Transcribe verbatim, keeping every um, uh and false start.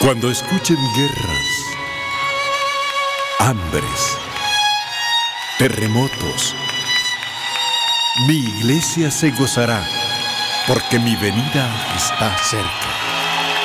Cuando escuchen guerras, hambres, terremotos, mi iglesia se gozará, porque mi venida está cerca.